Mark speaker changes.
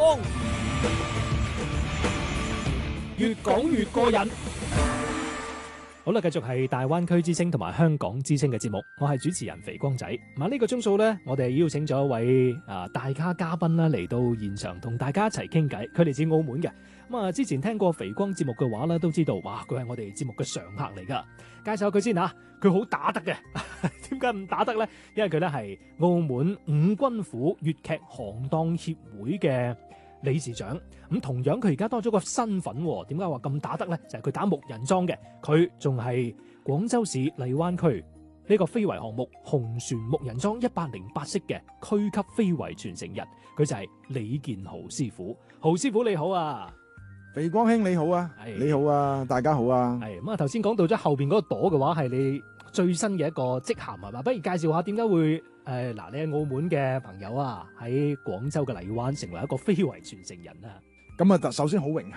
Speaker 1: 光，越講越過癮。好啦，繼續係大灣區之聲同埋香港之聲嘅節目，我係主持人肥光仔。咁呢個鐘數呢，我哋邀請咗一位大咖嘉賓啦嚟到現場，同大家一齊傾偈。佢嚟自澳門嘅。之前聽過肥光節目嘅話咧，都知道哇，佢係我哋節目嘅常客嚟噶。介紹佢先吓，佢好打得嘅。點解唔打得呢？因為佢咧係澳門五軍府粵劇行當協會嘅理事長。咁同樣佢而家多咗個身份，點解話咁打得呢？就係佢打木人樁嘅，佢仲係廣州市荔灣區呢個非遺項目紅船木人樁108式嘅區級非遺傳承人，佢就係李健豪師傅。豪師傅你好啊！
Speaker 2: 肥光兄你好啊，你好啊，大家好啊。
Speaker 1: 係咁啊！頭先講到咗後邊嗰個朵嘅話，係你最新嘅一個職銜係嘛？不如介紹下點解會你係澳門嘅朋友啊，喺廣州嘅荔灣成為一個非遺傳承人啊？
Speaker 2: 咁啊，首先好榮幸